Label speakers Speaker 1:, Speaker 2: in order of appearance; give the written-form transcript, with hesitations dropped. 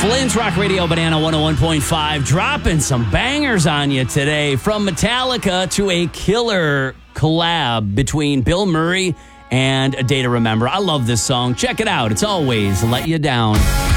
Speaker 1: Flint's Rock Radio Banana 101.5, dropping some bangers on you today. From Metallica to a killer collab between Bill Murray and A Day to Remember. I love this song. Check it out. It's Always Let You Down.